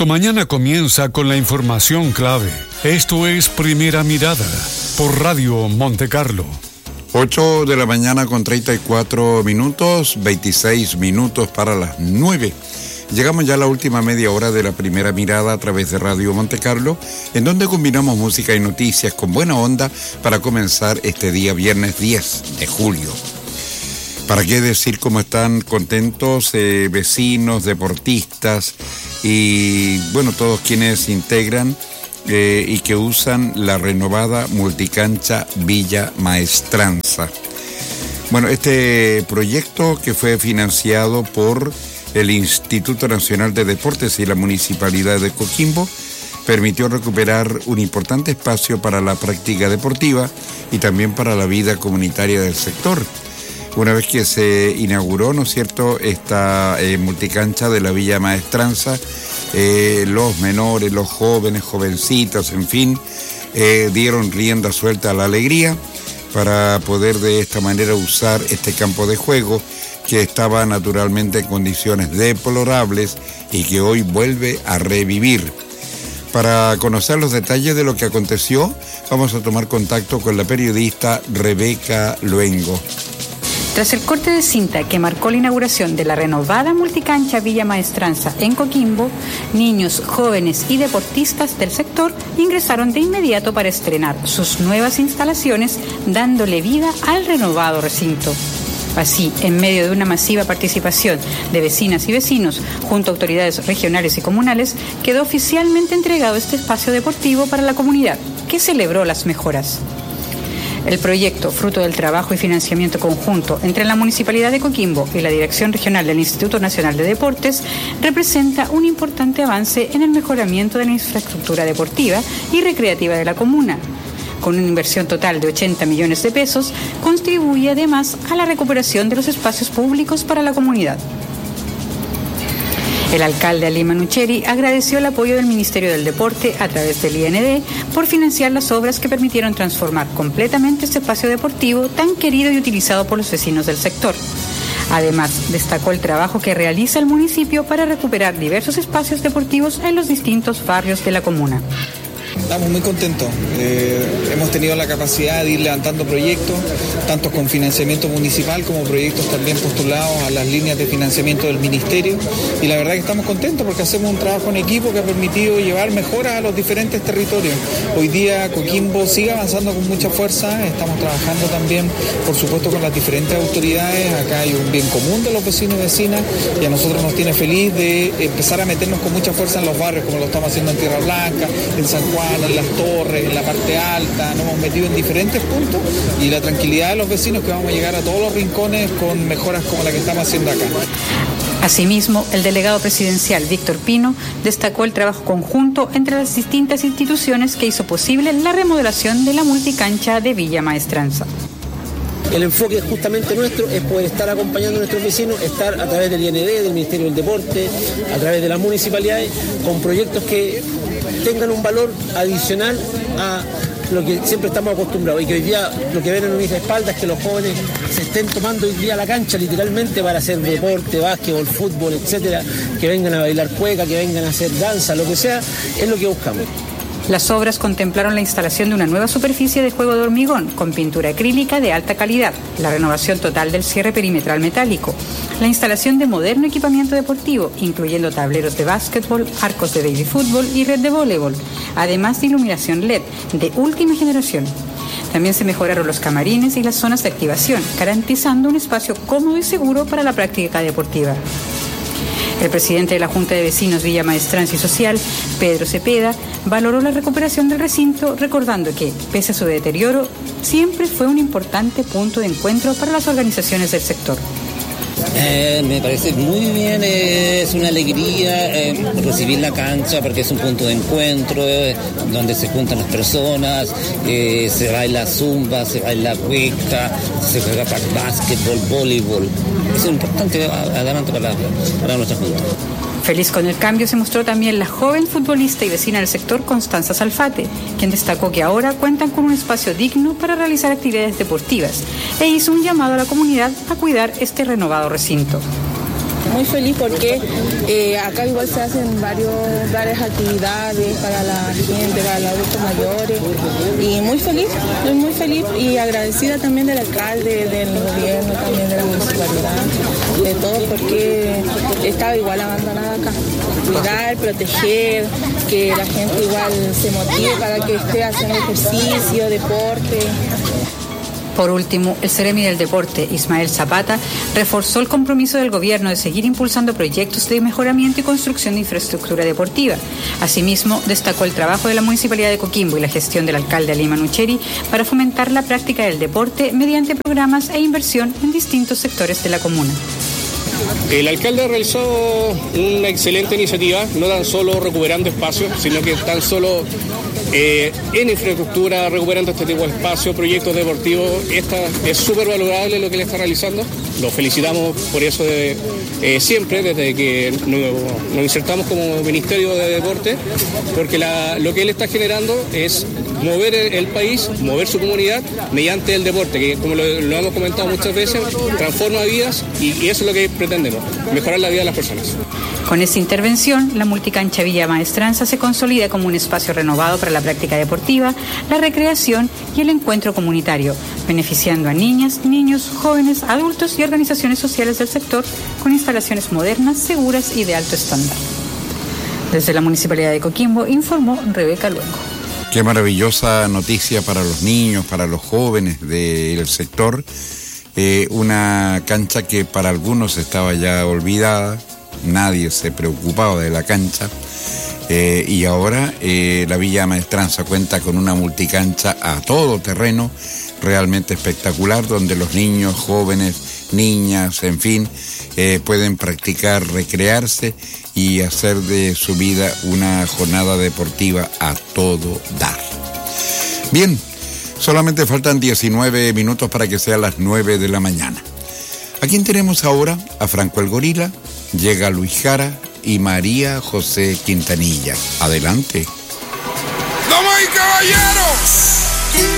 Tu mañana comienza con la información clave. Esto es Primera Mirada por Radio Monte Carlo. 8 de la mañana con 34 minutos, 26 minutos para las 9. Llegamos ya a la última media hora de la Primera Mirada a través de Radio Monte Carlo, en donde combinamos música y noticias con buena onda para comenzar este día viernes 10 de julio. ¿Para qué decir cómo están contentos vecinos, deportistas y, bueno, todos quienes integran y que usan la renovada multicancha Villa Maestranza? Bueno, este proyecto que fue financiado por el Instituto Nacional de Deportes y la Municipalidad de Coquimbo permitió recuperar un importante espacio para la práctica deportiva y también para la vida comunitaria del sector. Una vez que se inauguró, ¿no es cierto?, esta multicancha de la Villa Maestranza, los menores, los jóvenes, jovencitas, en fin, dieron rienda suelta a la alegría para poder de esta manera usar este campo de juego que estaba naturalmente en condiciones deplorables y que hoy vuelve a revivir. Para conocer los detalles de lo que aconteció, vamos a tomar contacto con la periodista Rebeca Luengo. Tras el corte de cinta que marcó la inauguración de la renovada multicancha Villa Maestranza en Coquimbo, niños, jóvenes y deportistas del sector ingresaron de inmediato para estrenar sus nuevas instalaciones, dándole vida al renovado recinto. Así, en medio de una masiva participación de vecinas y vecinos, junto a autoridades regionales y comunales, quedó oficialmente entregado este espacio deportivo para la comunidad, que celebró las mejoras. El proyecto, fruto del trabajo y financiamiento conjunto entre la Municipalidad de Coquimbo y la Dirección Regional del Instituto Nacional de Deportes, representa un importante avance en el mejoramiento de la infraestructura deportiva y recreativa de la comuna. Con una inversión total de 80 millones de pesos, contribuye además a la recuperación de los espacios públicos para la comunidad. El alcalde Ali Manucheri agradeció el apoyo del Ministerio del Deporte a través del IND por financiar las obras que permitieron transformar completamente este espacio deportivo tan querido y utilizado por los vecinos del sector. Además, destacó el trabajo que realiza el municipio para recuperar diversos espacios deportivos en los distintos barrios de la comuna. Estamos muy contentos. Hemos tenido la capacidad de ir levantando proyectos, tanto con financiamiento municipal como proyectos también postulados a las líneas de financiamiento del ministerio. Y la verdad que estamos contentos porque hacemos un trabajo en equipo que ha permitido llevar mejoras a los diferentes territorios. Hoy día Coquimbo sigue avanzando con mucha fuerza. Estamos trabajando también, por supuesto, con las diferentes autoridades. Acá hay un bien común de los vecinos y vecinas y a nosotros nos tiene feliz de empezar a meternos con mucha fuerza en los barrios, como lo estamos haciendo en Tierra Blanca, en San Juan, en las torres, en la parte alta. Nos hemos metido en diferentes puntos y la tranquilidad de los vecinos que vamos a llegar a todos los rincones con mejoras como la que estamos haciendo acá. Asimismo, el delegado presidencial Víctor Pino destacó el trabajo conjunto entre las distintas instituciones que hizo posible la remodelación de la multicancha de Villa Maestranza. El enfoque justamente nuestro es poder estar acompañando a nuestros vecinos, estar a través del IND, del Ministerio del Deporte, a través de las municipalidades, con proyectos que tengan un valor adicional a lo que siempre estamos acostumbrados y que hoy día lo que ven en mis espaldas es que los jóvenes se estén tomando hoy día la cancha literalmente para hacer deporte, básquetbol, fútbol, etcétera, que vengan a bailar cueca, que vengan a hacer danza, lo que sea, es lo que buscamos. Las obras contemplaron la instalación de una nueva superficie de juego de hormigón con pintura acrílica de alta calidad, la renovación total del cierre perimetral metálico, la instalación de moderno equipamiento deportivo, incluyendo tableros de básquetbol, arcos de baby fútbol y red de voleibol, además de iluminación LED de última generación. También se mejoraron los camarines y las zonas de activación, garantizando un espacio cómodo y seguro para la práctica deportiva. El presidente de la Junta de Vecinos Villa Maestranza y Social, Pedro Cepeda, valoró la recuperación del recinto, recordando que, pese a su deterioro, siempre fue un importante punto de encuentro para las organizaciones del sector. Me parece muy bien, es una alegría recibir la cancha porque es un punto de encuentro donde se juntan las personas, se baila zumba, se baila cueca, se juega básquetbol, voleibol. Es un importante adelanto para nuestra junta. Feliz con el cambio se mostró también la joven futbolista y vecina del sector Constanza Salfate, quien destacó que ahora cuentan con un espacio digno para realizar actividades deportivas e hizo un llamado a la comunidad a cuidar este renovado recinto. muy feliz porque acá igual se hacen varias actividades para la gente, para los adultos mayores, y estoy muy feliz y agradecida también del alcalde, del gobierno, también de la municipalidad, de todos, porque estaba igual abandonada acá. Cuidar, proteger, que la gente igual se motive para que esté haciendo ejercicio, deporte. Por último, el Seremi del Deporte, Ismael Zapata, reforzó el compromiso del gobierno de seguir impulsando proyectos de mejoramiento y construcción de infraestructura deportiva. Asimismo, destacó el trabajo de la Municipalidad de Coquimbo y la gestión del alcalde Ali Manucheri para fomentar la práctica del deporte mediante programas e inversión en distintos sectores de la comuna. El alcalde ha realizado una excelente iniciativa, no tan solo recuperando espacios, sino que tan solo en infraestructura, recuperando este tipo de espacios, proyectos deportivos. Es súper valorable lo que él está realizando. Lo felicitamos por eso siempre, desde que nos insertamos como Ministerio de Deporte, porque lo que él está generando es mover el país, mover su comunidad mediante el deporte, que como lo hemos comentado muchas veces, transforma vidas y eso es lo que pretendemos, mejorar la vida de las personas. Con esta intervención, la multicancha Villa Maestranza se consolida como un espacio renovado para la práctica deportiva, la recreación y el encuentro comunitario, beneficiando a niñas, niños, jóvenes, adultos y organizaciones sociales del sector con instalaciones modernas, seguras y de alto estándar. Desde la Municipalidad de Coquimbo informó Rebeca Luengo. Qué maravillosa noticia para los niños, para los jóvenes del sector. Una cancha que para algunos estaba ya olvidada, nadie se preocupaba de la cancha. Y ahora la Villa Maestranza cuenta con una multicancha a todo terreno, realmente espectacular, donde los niños, jóvenes, niñas, en fin, pueden practicar, recrearse y hacer de su vida una jornada deportiva a todo dar. Bien, solamente faltan 19 minutos para que sean las 9 de la mañana. ¿A quién tenemos ahora? A Franco el Gorila, llega Luis Jara y María José Quintanilla. Adelante. ¡Damas y caballeros!